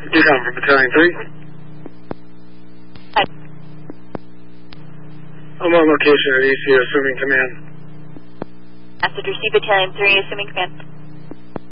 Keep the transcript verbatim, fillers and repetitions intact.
Decom for Battalion three. Hi. I'm on location at E C, assuming command. Message received, Battalion three, assuming command.